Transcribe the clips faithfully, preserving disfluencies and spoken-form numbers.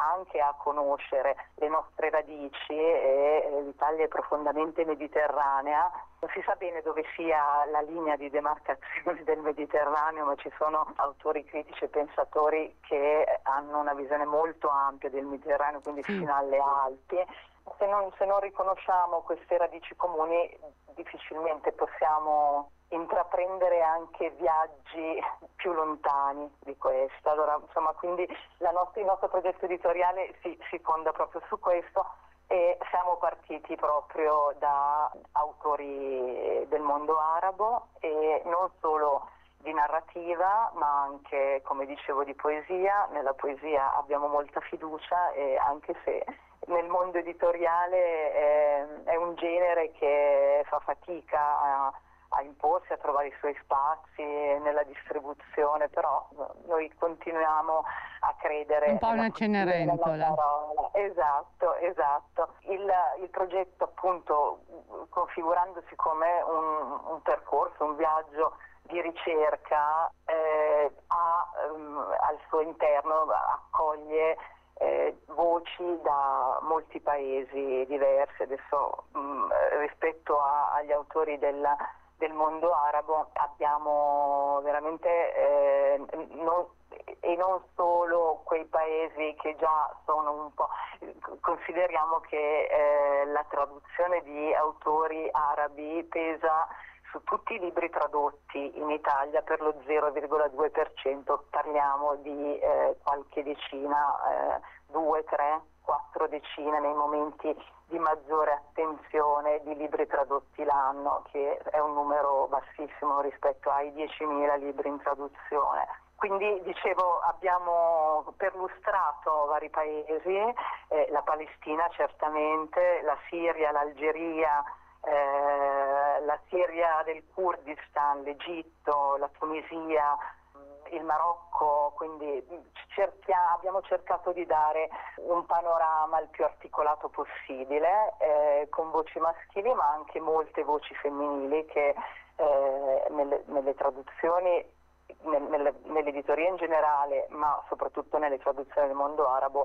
anche a conoscere le nostre radici, e l'Italia è profondamente mediterranea. Non si sa bene dove sia la linea di demarcazione del Mediterraneo, ma ci sono autori critici e pensatori che hanno una visione molto ampia del Mediterraneo, quindi Sì. fino alle Alpi. Se non, se non riconosciamo queste radici comuni, difficilmente possiamo intraprendere anche viaggi più lontani di questo. Allora, insomma, quindi la nostra, il nostro progetto editoriale si, si fonda proprio su questo, e siamo partiti proprio da autori del mondo arabo, e non solo di narrativa, ma anche, come dicevo, di poesia. Nella poesia abbiamo molta fiducia, e anche se nel mondo editoriale è, è un genere che fa fatica a, a imporsi, a trovare i suoi spazi nella distribuzione, però noi continuiamo a credere Un po' nella una poesia, nella Cenerentola. parola. Esatto, esatto. Il, il progetto, appunto, configurandosi come un, un percorso, un viaggio di ricerca, eh, ha, um, al suo interno accoglie eh, voci da molti paesi diversi. Adesso mh, rispetto a, agli autori del, del mondo arabo abbiamo veramente eh, non, e non solo quei paesi che già sono un po', consideriamo che eh, la traduzione di autori arabi pesa su tutti i libri tradotti in Italia per lo zero virgola due per cento, parliamo di eh, qualche decina, eh, due, tre, quattro decine nei momenti di maggiore attenzione di libri tradotti l'anno, che è un numero bassissimo rispetto ai diecimila libri in traduzione. Quindi, dicevo, abbiamo perlustrato vari paesi, eh, la Palestina certamente, la Siria, l'Algeria, eh, la Siria del Kurdistan, l'Egitto, la Tunisia, il Marocco, quindi cerchia, abbiamo cercato di dare un panorama il più articolato possibile, eh, con voci maschili ma anche molte voci femminili che eh, nelle, nelle traduzioni, nel, nelle, nell'editoria in generale, ma soprattutto nelle traduzioni del mondo arabo,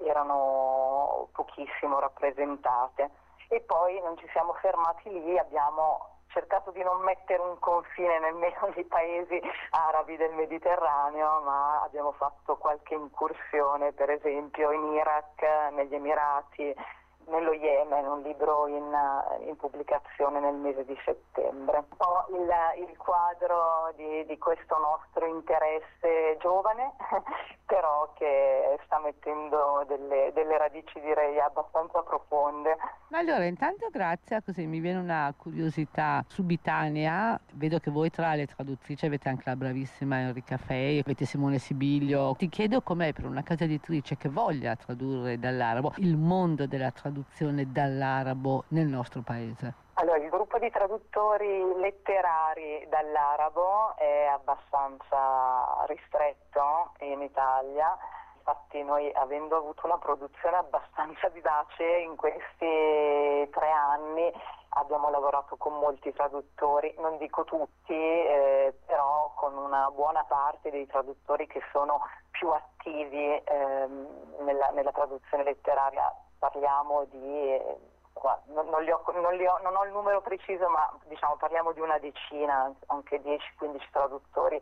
erano pochissimo rappresentate. E poi non ci siamo fermati lì, abbiamo cercato di non mettere un confine nemmeno nei paesi arabi del Mediterraneo, ma abbiamo fatto qualche incursione, per esempio in Iraq, negli Emirati, nello Yemen, un libro in, in pubblicazione nel mese di settembre. Un po' il, il quadro di, di questo nostro interesse giovane, però che sta mettendo delle, delle radici, direi, abbastanza profonde. Ma allora, intanto grazie, così mi viene una curiosità subitanea. Vedo che voi tra le traduttrici avete anche la bravissima Enrica Fei, avete Simone Sibiglio. Ti chiedo com'è per una casa editrice che voglia tradurre dall'arabo il mondo della traduzione dall'arabo nel nostro paese. Allora, il gruppo di traduttori letterari dall'arabo è abbastanza ristretto in Italia. Infatti noi, avendo avuto una produzione abbastanza vivace in questi tre anni, abbiamo lavorato con molti traduttori, non dico tutti, eh, però con una buona parte dei traduttori che sono più attivi ehm, nella, nella traduzione letteraria. Parliamo di... Eh, Non, non, li ho, non, li ho, non ho il numero preciso, ma diciamo parliamo di una decina, anche dieci quindici traduttori.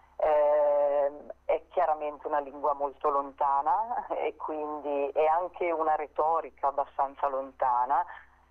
Eh, è chiaramente una lingua molto lontana, e quindi è anche una retorica abbastanza lontana.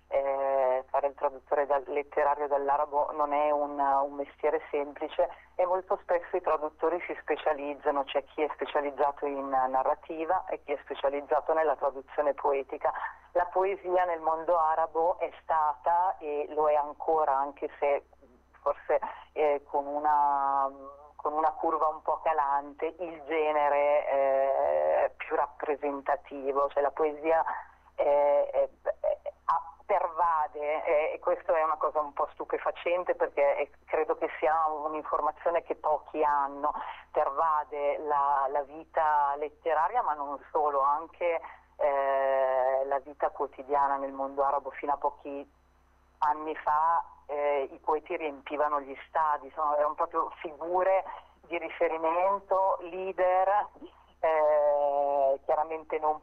Eh, fare il traduttore dal, letterario dall'arabo non è un, un mestiere semplice, e molto spesso i traduttori si specializzano. C'è chi è specializzato in narrativa e chi è specializzato nella traduzione poetica. La poesia nel mondo arabo è stata, e lo è ancora, anche se forse eh, con una con una curva un po' calante, il genere eh, più rappresentativo. Cioè la poesia eh, eh, pervade, eh, e questo è una cosa un po' stupefacente, perché eh, credo che sia un'informazione che pochi hanno. Pervade la, la vita letteraria, ma non solo, anche eh, la vita quotidiana nel mondo arabo. Fino a pochi anni fa eh, i poeti riempivano gli stadi, sono, erano proprio figure di riferimento, leader, eh, chiaramente non